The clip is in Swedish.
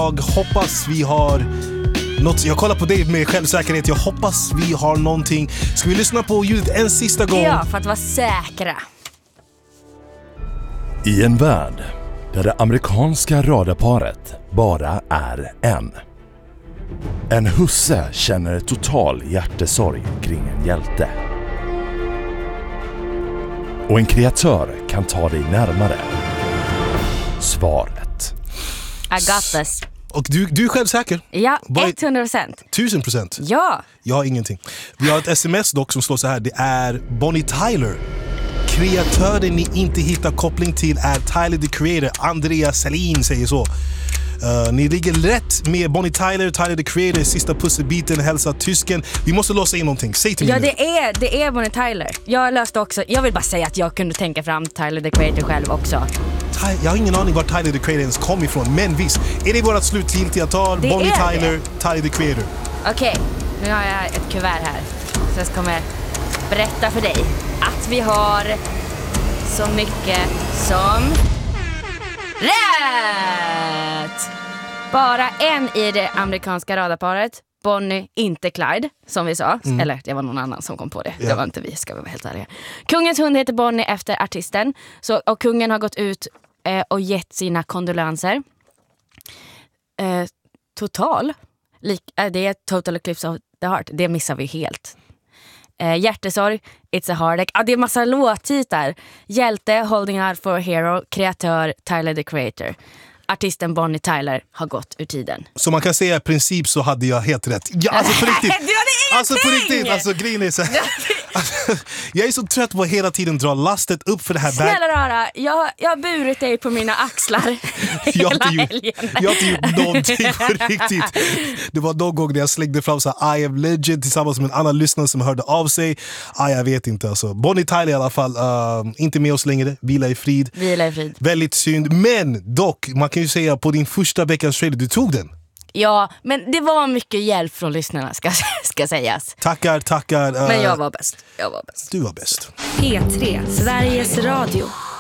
Jag hoppas vi har något. Jag kollar på dig med självsäkerhet. Jag hoppas vi har någonting. Ska vi lyssna på ljudet en sista gång? Ja, för att vara säkra. I en värld där det amerikanska radarparet bara är en. En husse känner total hjärtesorg kring en hjälte. Och en kreatör kan ta dig närmare svaret. I got this. Och du är självsäker? Ja, 100%. 1000%? Ja. Jag har ingenting. Vi har ett sms dock som slår så här. Det är Bonnie Tyler. Kreatören ni inte hittar koppling till är Tyler the Creator. Andrea Salin säger så. Ni ligger rätt med Bonnie Tyler, Tyler the Creator, sista pusselbiten, hälsa tysken. Vi måste låsa in någonting, säg till mig nu. Det är Bonnie Tyler. Jag löste också, jag vill bara säga att jag kunde tänka fram Tyler the Creator själv också. Jag har ingen aning var Tyler the Creator ens kom ifrån, men visst, är det vårt slutgiltiga tal? Bonnie Tyler, Tyler the Creator. Okej, nu har jag ett kuvert här. Så jag kommer berätta för dig att vi har så mycket som rätt! Bara en i det amerikanska radarparet. Bonnie, inte Clyde, som vi sa. Eller det var någon annan som kom på det. Det var inte vi, ska vi vara helt ärliga. Kungens hund heter Bonnie efter artisten. Och kungen har gått ut och gett sina kondolenser. Det är Total Eclipse of the Heart. Det missar vi helt. Hjärtesorg, It's a Heartache. Det är massa låttitlar. Hjälte, Holding Out for a Hero. Kreatör, Tyler the Creator. Artisten Bonnie Tyler har gått ur tiden. Så man kan säga i princip så hade jag helt rätt. Ja, alltså på riktigt. Du hade ingenting! Alltså på riktigt, alltså grejen är så här. Jag är så trött på att hela tiden dra lastet upp för det här. Snälla rara, jag har burit dig på mina axlar hela helgen. Jag har inte gjort någonting på riktigt. Det var någon gång när jag slängde fram så här, I am legend tillsammans med en annan lyssnare som hörde av sig. Jag vet inte alltså. Bonnie Tyler i alla fall, inte med oss längre. Vila i frid. Vila i frid. Väldigt synd, men dock, man kan ju säga på din första veckans trailer, du tog den. Ja, men det var mycket hjälp från lyssnarna ska sägas. Tackar. Men jag var bäst. Du var bäst. P3, Sveriges Radio.